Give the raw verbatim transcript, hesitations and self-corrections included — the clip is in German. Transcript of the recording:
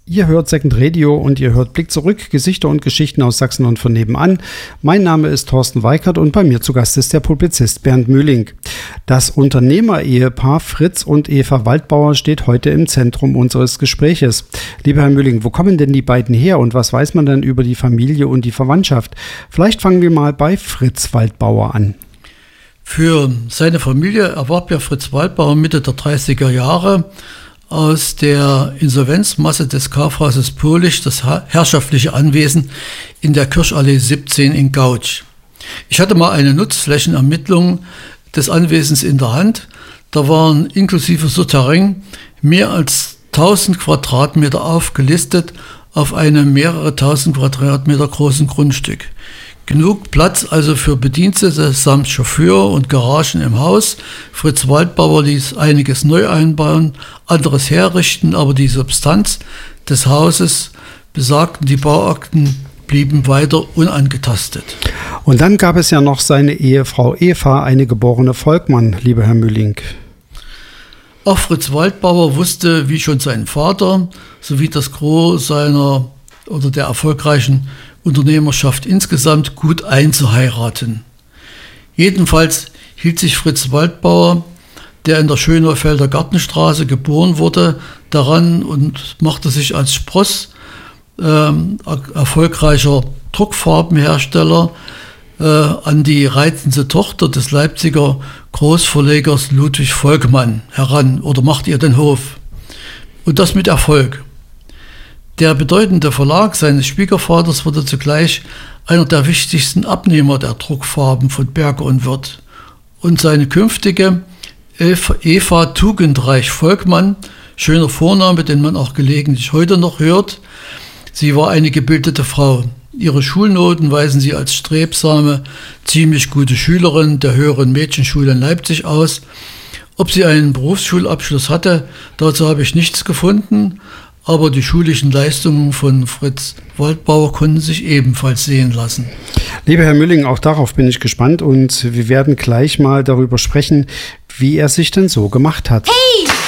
Ihr hört Second Radio und ihr hört Blick zurück, Gesichter und Geschichten aus Sachsen und von nebenan. Mein Name ist Thorsten Weikert und bei mir zu Gast ist der Publizist Bernd Mühling. Das Unternehmer-Ehepaar Fritz und Eva Waldbauer steht heute im Zentrum unseres Gespräches. Lieber Herr Mühling, wo kommen denn die beiden her und was weiß man denn über die Familie und die Verwandtschaft? Vielleicht fangen wir mal bei Fritz Waldbauer an. Für seine Familie erwarb ja Fritz Waldbauer Mitte der dreißiger Jahre aus der Insolvenzmasse des Kaufhauses Pohlig das herrschaftliche Anwesen in der Kirschallee siebzehn in Gautsch. Ich hatte mal eine Nutzflächenermittlung des Anwesens in der Hand. Da waren inklusive Souterrain mehr als tausend Quadratmeter aufgelistet auf einem mehrere tausend Quadratmeter großen Grundstück. Genug Platz also für Bedienstete samt Chauffeur und Garagen im Haus. Fritz Waldbauer ließ einiges neu einbauen, anderes herrichten, aber die Substanz des Hauses, besagten die Bauakten, blieben weiter unangetastet. Und dann gab es ja noch seine Ehefrau Eva, eine geborene Volkmann, lieber Herr Mühling. Auch Fritz Waldbauer wusste, wie schon sein Vater, sowie das Gros seiner oder der erfolgreichen Unternehmerschaft insgesamt gut einzuheiraten. Jedenfalls hielt sich Fritz Waldbauer, der in der Schönaufelder Gartenstraße geboren wurde, daran und machte sich als Spross äh, erfolgreicher Druckfarbenhersteller äh, an die reizende Tochter des Leipziger Großverlegers Ludwig Volkmann heran oder machte ihr den Hof. Und das mit Erfolg. Der bedeutende Verlag seines Schwiegervaters wurde zugleich einer der wichtigsten Abnehmer der Druckfarben von Berger und Wirth. Und seine künftige Eva Tugendreich Volkmann, schöner Vorname, den man auch gelegentlich heute noch hört, sie war eine gebildete Frau. Ihre Schulnoten weisen sie als strebsame, ziemlich gute Schülerin der höheren Mädchenschule in Leipzig aus. Ob sie einen Berufsschulabschluss hatte, dazu habe ich nichts gefunden. Aber die schulischen Leistungen von Fritz Waldbauer konnten sich ebenfalls sehen lassen. Lieber Herr Mühling, auch darauf bin ich gespannt und wir werden gleich mal darüber sprechen, wie er sich denn so gemacht hat. Hey!